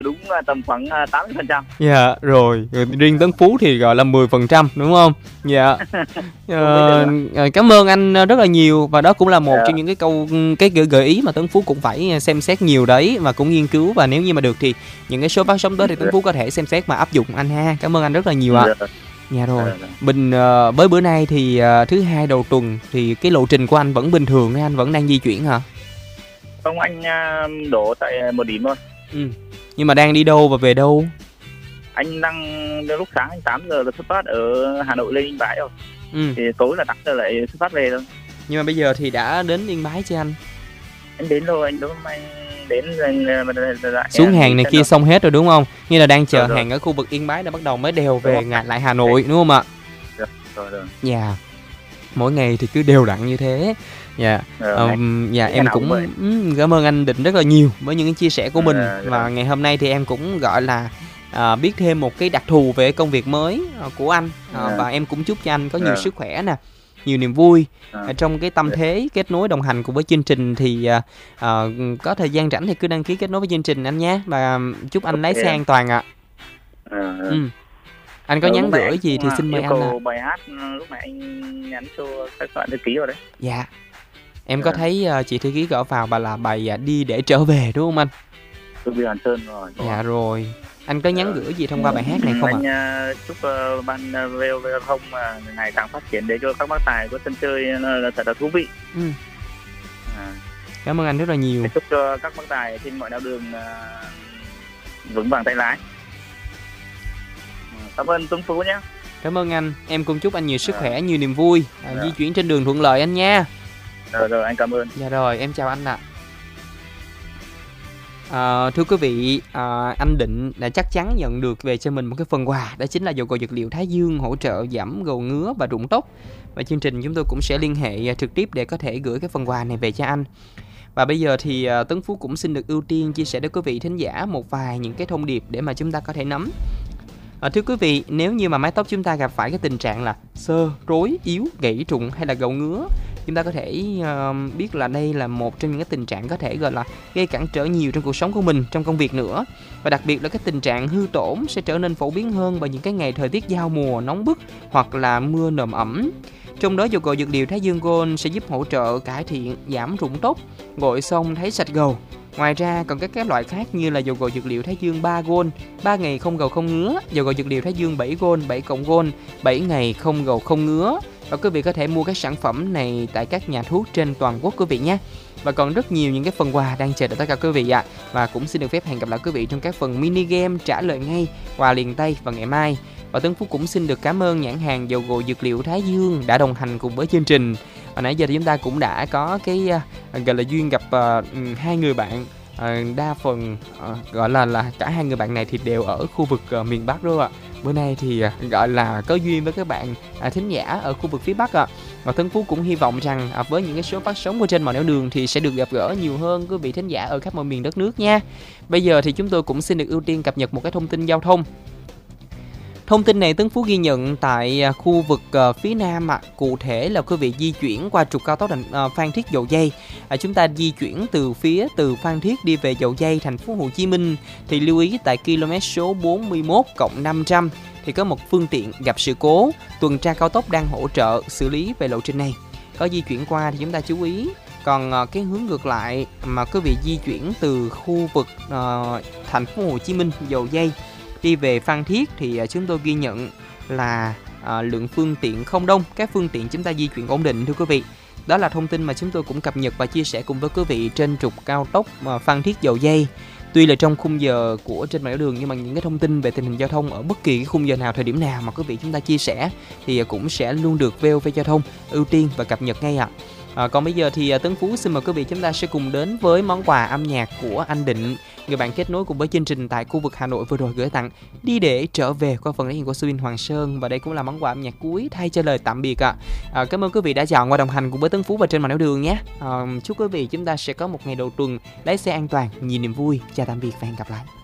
đúng tầm khoảng 80%. Dạ rồi, riêng Tấn Phú thì gọi là 10%, đúng không? Dạ. Cảm ơn anh rất là nhiều, và đó cũng là một trong những cái gợi ý mà Tấn Phú cũng phải xem xét nhiều đấy, và cũng nghiên cứu, và nếu như mà được thì những cái số phát sóng tới thì Tấn Phú có thể xem xét mà áp dụng anh ha. Cảm ơn anh rất là nhiều ạ. Dạ rồi. Mình với bữa nay thì thứ hai đầu tuần thì cái lộ trình của anh vẫn bình thường, anh vẫn đang di chuyển hả? Không, anh đổ tại một điểm thôi. Nhưng mà đang đi đâu và về đâu? Anh đang lúc sáng anh 8 giờ là xuất phát ở Hà Nội lên Yên Bái rồi. Thì tối là 8 giờ lại xuất phát về thôi. Nhưng mà bây giờ thì đã đến Yên Bái chưa anh? Anh đến rồi, anh đến xuống hàng này kia xong hết rồi đúng không? Như là đang chờ hàng ở khu vực Yên Bái đã bắt đầu mới đèo về lại Hà Nội đúng không ạ? Rồi. Dạ. Mỗi ngày thì cứ đều đặn như thế. Dạ. Em cũng cảm ơn anh Định rất là nhiều với những cái chia sẻ của mình. Và ngày hôm nay thì em cũng gọi là biết thêm một cái đặc thù về công việc mới của anh. Và em cũng chúc cho anh có nhiều sức khỏe nè, nhiều niềm vui trong cái tâm thế kết nối đồng hành cùng với chương trình. Thì có thời gian rảnh thì cứ đăng ký kết nối với chương trình anh nhé. Và chúc anh lái xe an toàn ạ. Anh có nhắn gửi gì thì xin mời anh ạ. Bài hát lúc nãy anh nhắn cho các bạn thư ký rồi đấy. Dạ. Em có thấy chị thư ký gõ vào là bài Đi Để Trở Về đúng không anh? Tôi Hoàn Sơn rồi. Dạ rồi. Anh có nhắn gửi gì thông qua bài hát này không ạ? Anh chúc ban VOV Giao thông ngày càng phát triển để cho các bác tài có sân chơi là thật là thú vị. Cảm ơn anh rất là nhiều. Chúc cho các bác tài trên mọi nẻo đường vững vàng tay lái. Cảm ơn Tuấn Phú nhé. Cảm ơn anh. Em cũng chúc anh nhiều sức khỏe, nhiều niềm vui, di chuyển trên đường thuận lợi anh nha. Rồi, anh cảm ơn. Dạ rồi, em chào anh ạ. Thưa quý vị, anh Định đã chắc chắn nhận được về cho mình một cái phần quà, đó chính là dầu gội dược liệu Thái Dương hỗ trợ giảm gầu ngứa và rụng tóc. Và chương trình chúng tôi cũng sẽ liên hệ trực tiếp để có thể gửi cái phần quà này về cho anh. Và bây giờ thì Tấn Phú cũng xin được ưu tiên chia sẻ đến quý vị thính giả một vài những cái thông điệp để mà chúng ta có thể nắm. Thưa quý vị, nếu như mà mái tóc chúng ta gặp phải cái tình trạng là xơ, rối, yếu, gãy rụng hay là gầu ngứa, chúng ta có thể biết là đây là một trong những cái tình trạng có thể gọi là gây cản trở nhiều trong cuộc sống của mình, trong công việc nữa. Và đặc biệt là cái tình trạng hư tổn sẽ trở nên phổ biến hơn vào những cái ngày thời tiết giao mùa nóng bức hoặc là mưa nồm ẩm. Trong đó dầu gội dược liệu Thái Dương Gold sẽ giúp hỗ trợ cải thiện giảm rụng tóc, gội xong thấy sạch gầu. Ngoài ra còn các loại khác như là dầu gội dược liệu Thái Dương 3 Gold, 3 ngày không gầu không ngứa, dầu gội dược liệu Thái Dương 7 Gold, 7 cộng Gold, 7 ngày không gầu không ngứa. Và quý vị có thể mua các sản phẩm này tại các nhà thuốc trên toàn quốc quý vị nhé. Và còn rất nhiều những cái phần quà đang chờ đợi tất cả quý vị ạ. Và cũng xin được phép hẹn gặp lại quý vị trong các phần mini game trả lời ngay, quà liền tay vào ngày mai. Và Tấn Phú cũng xin được cảm ơn nhãn hàng dầu gội dược liệu Thái Dương đã đồng hành cùng với chương trình. Và nãy giờ thì chúng ta cũng đã có cái gọi là duyên gặp hai người bạn. Đa phần gọi là cả hai người bạn này thì đều ở khu vực miền Bắc đúng không ạ? Bữa nay thì gọi là có duyên với các bạn thính giả ở khu vực phía Bắc ạ. Và Tấn Phú cũng hy vọng rằng với những cái số phát sóng của trên mọi nẻo đường thì sẽ được gặp gỡ nhiều hơn quý vị thính giả ở khắp mọi miền đất nước nha. Bây giờ thì chúng tôi cũng xin được ưu tiên cập nhật một cái thông tin giao thông. Thông tin này Tấn Phú ghi nhận tại khu vực phía Nam cụ thể là quý vị di chuyển qua trục cao tốc Phan Thiết Dầu Giây. Chúng ta di chuyển từ Phan Thiết đi về Dầu Giây, thành phố Hồ Chí Minh thì lưu ý tại km số 41+500 thì có một phương tiện gặp sự cố, tuần tra cao tốc đang hỗ trợ xử lý về lộ trình này. Có di chuyển qua thì chúng ta chú ý. Còn cái hướng ngược lại mà quý vị di chuyển từ khu vực thành phố Hồ Chí Minh Dầu Giây đi về Phan Thiết thì chúng tôi ghi nhận là lượng phương tiện không đông, các phương tiện chúng ta di chuyển ổn định thưa quý vị. Đó là thông tin mà chúng tôi cũng cập nhật và chia sẻ cùng với quý vị trên trục cao tốc Phan Thiết Dầu Giây. Tuy là trong khung giờ của trên mọi đường nhưng mà những cái thông tin về tình hình giao thông ở bất kỳ cái khung giờ nào, thời điểm nào mà quý vị chúng ta chia sẻ thì cũng sẽ luôn được VOV Giao thông ưu tiên và cập nhật ngay ạ. Còn bây giờ thì Tấn Phú xin mời quý vị chúng ta sẽ cùng đến với món quà âm nhạc của anh Định, người bạn kết nối cùng với chương trình tại khu vực Hà Nội vừa rồi gửi tặng Đi Để Trở Về qua phần thể hiện của Subin Hoàng Sơn. Và đây cũng là món quà âm nhạc cuối thay cho lời tạm biệt ạ. Cảm ơn quý vị đã chọn qua đồng hành cùng với Tấn Phú và trên mọi nẻo đường nhé. Chúc quý vị chúng ta sẽ có một ngày đầu tuần lái xe an toàn, nhiều niềm vui. Chào tạm biệt và hẹn gặp lại.